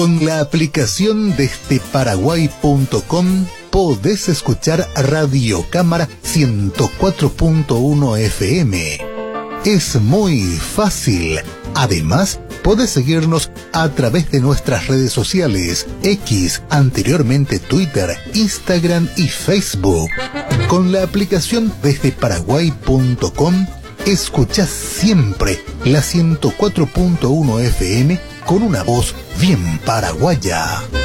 Con la aplicación desde paraguay.com podés escuchar Radio Cámara 104.1 FM. Es muy fácil. Además, podés seguirnos a través de nuestras redes sociales, X, anteriormente Twitter, Instagram y Facebook. Con la aplicación desde paraguay.com, escuchás siempre la 104.1 FM con una voz bien paraguaya.